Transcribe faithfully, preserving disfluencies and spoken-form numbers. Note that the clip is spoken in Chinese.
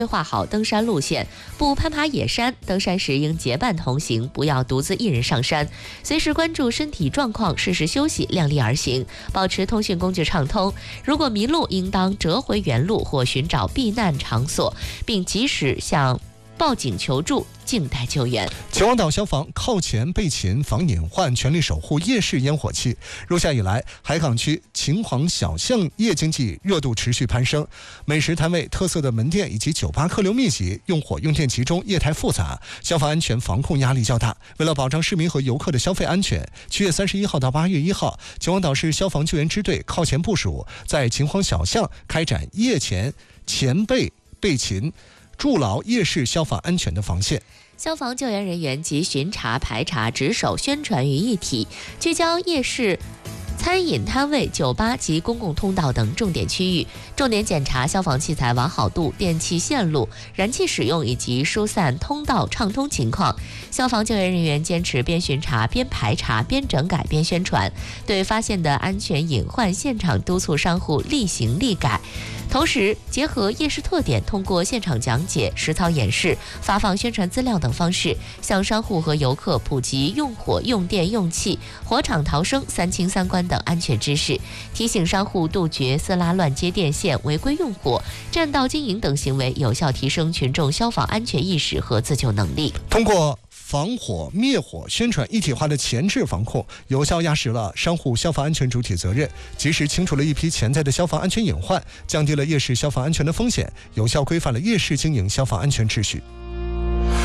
规划好登山路线，不攀爬野山，登山时应结伴同行，不要独自一人上山。随时关注身体状况，适时休息，量力而行，保持通讯工具畅通。如果迷路，应当折回原路或寻找避难场所，并及时向报警求助，静待救援。 秦皇岛消防靠前备勤防隐患，全力守护夜市烟火气。入夏以来，海港区秦皇小巷夜经济热度持续攀升，美食摊位、特色的门店以及酒吧客流密集，用火用电集中，业态复杂，消防安全防控压力较大。为了保障市民和游客的消费安全，七月三十一号到八月一号，秦皇岛市消防救援支队靠前部署，在秦皇小巷开展夜前前备备勤，筑牢夜市消防安全的防线。 消防救援人员集巡查、排查、值守、宣传于一体，聚焦夜市、餐饮摊位、酒吧及公共通道等重点区域，重点检查消防器材完好度、电气线路、燃气使用以及疏散通道畅通情况。消防救援人员坚持边巡查、边排查、边整改、边宣传，对发现的安全隐患现场督促商户立行立改。同时，结合夜市特点，通过现场讲解、实操演示、发放宣传资料等方式，向商户和游客普及用火、用电、用气、火场逃生、三清三关等安全知识，提醒商户杜绝私拉乱接电线、违规用火、占道经营等行为，有效提升群众消防安全意识和自救能力。 通过防火灭火宣传一体化的前置防控，有效压实了商户消防安全主体责任，及时清除了一批潜在的消防安全隐患，降低了夜市消防安全的风险，有效规范了夜市经营消防安全秩序。